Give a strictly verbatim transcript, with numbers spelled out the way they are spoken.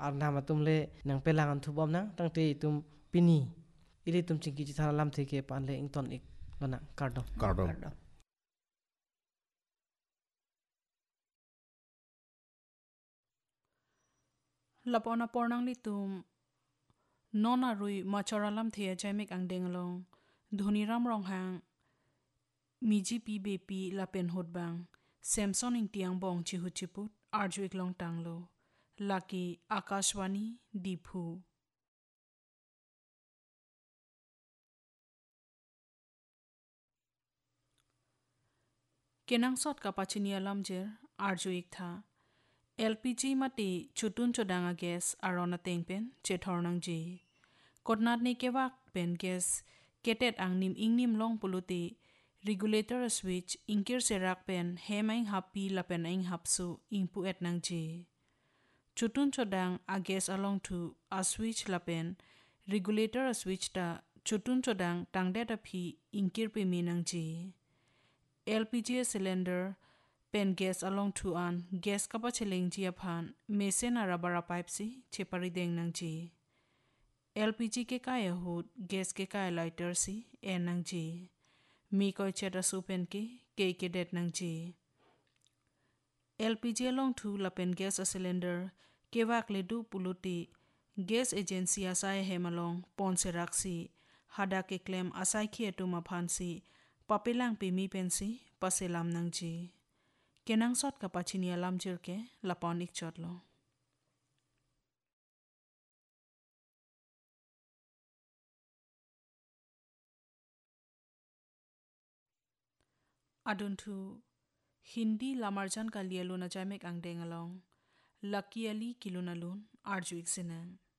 ar nama tum le nang pelangan thu bom nang tang te tum pini ili tum chingki chi thana lam the ke pan le ington ik lona kardom kardom lapona pornang li tum nona rui machoralam thia jaimik angdenglong dhoniram rong hang miji pi bepi lapen hotbang samson ing tiang bong chi hu chiput arjuik long tanglo laki akashwani diphu kenang sot kapachini alamjer arjuik tha L P G mati chutun chodanga gas arona tengpen chethornang ji kotnat ni kewak pen gas ketet angnim ingnim long puluti regulator switch inkir serak pen hemaing happy lapen aing hapsu ingpu etnang ji chutun chodang a gas along to a switch lapen regulator switch ta chutun chodang tangde ta phi inkir pe minang ji L P G cylinder pen gas along to an gas kapa cheleng ji aphan mesena rubber pipe si chepari deng nang ji L P G ke kaya hut gas ke kaya lighter si en nang ji mi koi cheta supen ke ke ke det nang ji L P G along to la pen gas a cylinder ke wak le du puluti gas agency asai hemalong pon se raksi hada ke claim asai khi atuma phan si papelang pe mi pen si paselam nang ji kenang sot ka pachini alam jir ke lapon ik chotlo adun thu hindi lamarjan ka lialo na jamek angdeng along lucky ali kilunalun arjuik sinang